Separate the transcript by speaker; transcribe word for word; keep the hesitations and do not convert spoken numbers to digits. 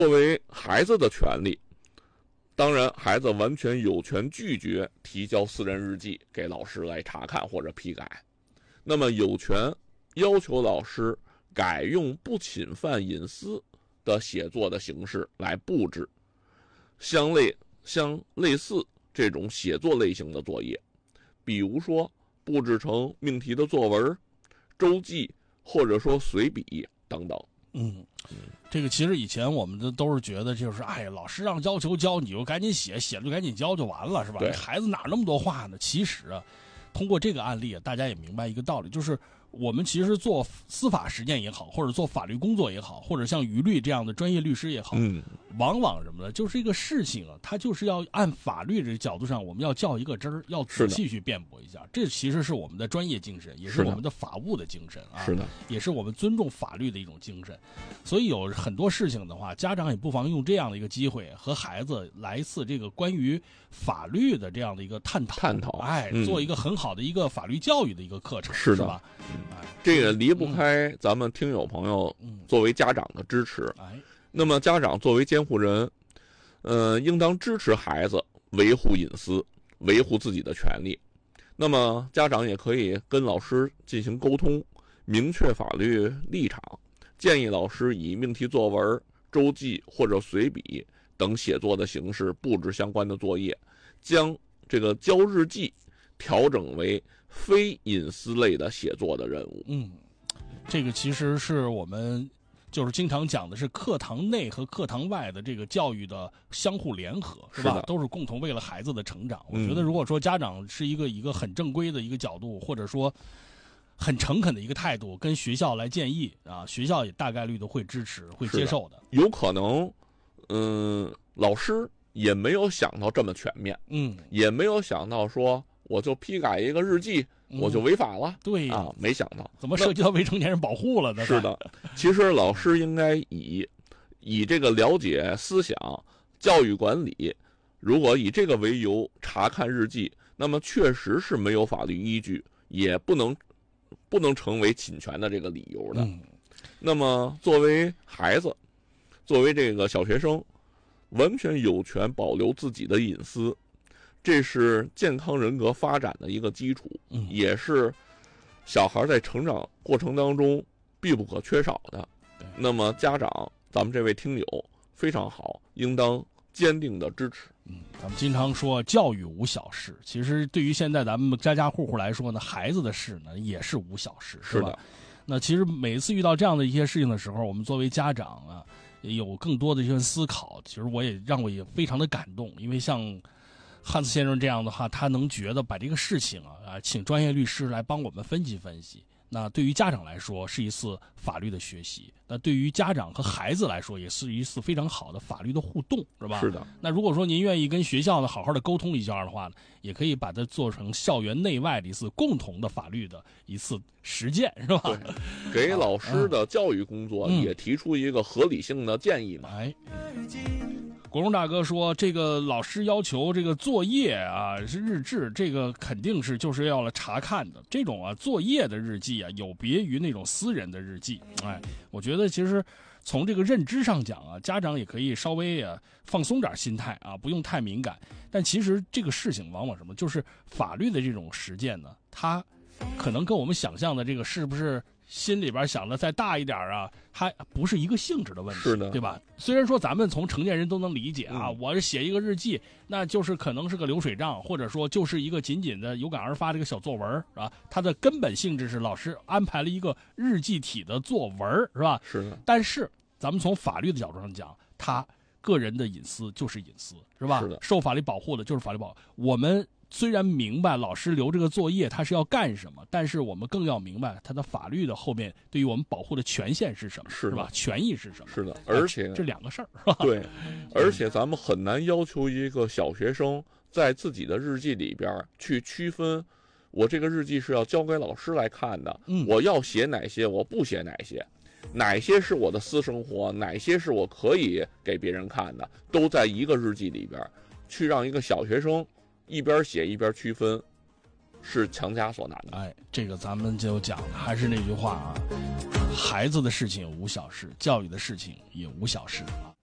Speaker 1: 作为孩子的权利，当然孩子完全有权拒绝提交私人日记给老师来查看或者批改，那么有权要求老师改用不侵犯隐私的写作的形式来布置相类相类似这种写作类型的作业，比如说布置成命题的作文、周记或者说随笔等等。
Speaker 2: 嗯，这个其实以前我们的都是觉得就是，哎，老师让要求交，你就赶紧写，写了就赶紧交就完了，是吧？孩子哪那么多话呢？其实啊，通过这个案例，大家也明白一个道理，就是我们其实做司法实践也好，或者做法律工作也好，或者像于律这样的专业律师也好，
Speaker 1: 嗯，
Speaker 2: 往往什么呢？就是一个事情啊，它就是要按法律这个角度上，我们要较一个真儿，要仔细去辩驳一下。这其实是我们的专业精神，也是我们的法务的精神啊，
Speaker 1: 是的，
Speaker 2: 也是我们尊重法律的一种精神。所以有很多事情的话，家长也不妨用这样的一个机会和孩子来一次这个关于法律的这样的一个探讨，
Speaker 1: 探讨，
Speaker 2: 哎，
Speaker 1: 嗯、
Speaker 2: 做一个很好的一个法律教育的一个课程，
Speaker 1: 是的，
Speaker 2: 是吧？
Speaker 1: 嗯，哎，这个离不开咱们听友朋友作为家长的支持。
Speaker 2: 嗯、哎，
Speaker 1: 那么家长作为监护人，呃，应当支持孩子维护隐私，维护自己的权利。那么家长也可以跟老师进行沟通，明确法律立场，建议老师以命题作文、周记或者随笔等写作的形式布置相关的作业，将这个交日记调整为非隐私类的写作的任务。
Speaker 2: 嗯，这个其实是我们就是经常讲的是课堂内和课堂外的这个教育的相互联合，是吧？
Speaker 1: 是
Speaker 2: 都是共同为了孩子的成长。
Speaker 1: 嗯、
Speaker 2: 我觉得如果说家长是一个一个很正规的一个角度，或者说很诚恳的一个态度，跟学校来建议啊，学校也大概率都会支持、会接受的。
Speaker 1: 有可能，嗯，老师也没有想到这么全面，
Speaker 2: 嗯，
Speaker 1: 也没有想到说我就批改一个日记，嗯、我就违法了。
Speaker 2: 对
Speaker 1: 啊，没想到
Speaker 2: 怎么涉及到未成年人保护了呢？
Speaker 1: 是的，其实老师应该以以这个了解思想、教育管理，如果以这个为由查看日记，那么确实是没有法律依据，也不能不能成为侵权的这个理由的。
Speaker 2: 嗯、
Speaker 1: 那么作为孩子，作为这个小学生，完全有权保留自己的隐私，这是健康人格发展的一个基础，
Speaker 2: 嗯、
Speaker 1: 也是小孩在成长过程当中必不可缺少的。那么家长，咱们这位听友非常好，应当坚定的支持。
Speaker 2: 嗯，咱们经常说教育无小事，其实对于现在咱们家家户户来说呢，孩子的事呢也是无小事，
Speaker 1: 是吧？
Speaker 2: 是的。那其实每次遇到这样的一些事情的时候，我们作为家长啊，也有更多的一些思考。其实我也让我也非常的感动，因为像汉斯先生这样的话，他能觉得把这个事情啊啊，请专业律师来帮我们分析分析。那对于家长来说是一次法律的学习，那对于家长和孩子来说也是一次非常好的法律的互动，是吧？
Speaker 1: 是的。
Speaker 2: 那如果说您愿意跟学校呢好好的沟通一下的话呢，也可以把它做成校园内外的一次共同的法律的一次实践，是吧？
Speaker 1: 对，给老师的教育工作也提出一个合理性的建议嘛。
Speaker 2: 哎。国荣大哥说，这个老师要求这个作业啊是日志，这个肯定是就是要来查看的。这种啊作业的日记啊，有别于那种私人的日记。哎，我觉得其实从这个认知上讲啊，家长也可以稍微啊放松点心态啊，不用太敏感。但其实这个事情往往什么，就是法律的这种实践呢，它可能跟我们想象的这个是不是心里边想的再大一点啊，它不是一个性质的问题，
Speaker 1: 是的，
Speaker 2: 对吧？虽然说咱们从成年人都能理解啊，
Speaker 1: 嗯、
Speaker 2: 我写一个日记，那就是可能是个流水账，或者说就是一个仅仅的有感而发这个小作文啊，它的根本性质是老师安排了一个日记体的作文，是吧？
Speaker 1: 是的。
Speaker 2: 但是咱们从法律的角度上讲，他个人的隐私就是隐私，是吧？
Speaker 1: 是的。
Speaker 2: 受法律保护的就是法律保护。我们虽然明白老师留这个作业他是要干什么，但是我们更要明白他的法律的后面对于我们保护的权限是什么，
Speaker 1: 是
Speaker 2: 吧？权益是什么？
Speaker 1: 是的，而且、
Speaker 2: 哎、这两个事儿，
Speaker 1: 对，而且咱们很难要求一个小学生在自己的日记里边去区分，我这个日记是要交给老师来看的，
Speaker 2: 嗯，
Speaker 1: 我要写哪些，我不写哪些。哪些是我的私生活，哪些是我可以给别人看的，都在一个日记里边，去让一个小学生一边写一边区分，是强加所难的。
Speaker 2: 哎，这个咱们就讲，还是那句话啊，孩子的事情无小事，教育的事情也无小事啊。